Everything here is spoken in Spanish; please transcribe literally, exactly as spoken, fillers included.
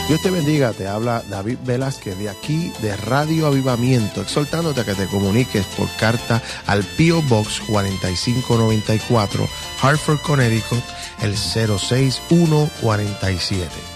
Dios te bendiga, te habla David Velázquez de aquí de Radio Avivamiento, exhortándote a que te comuniques por carta al P O Box cuarenta y cinco noventa y cuatro, Hartford, Connecticut, el cero seis uno cuarenta y siete.